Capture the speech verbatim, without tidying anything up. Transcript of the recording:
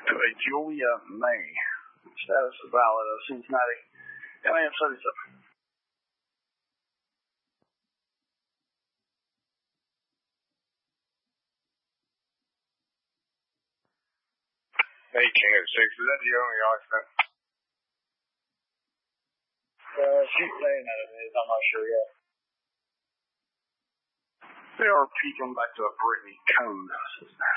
to a Julia May. Status is valid of Cincinnati. M A M seventy-seven. Hey, King of Six, is that the only occupant? Uh, she's saying that it is. I'm not sure yet. They are peeking back to a Brittany Cone.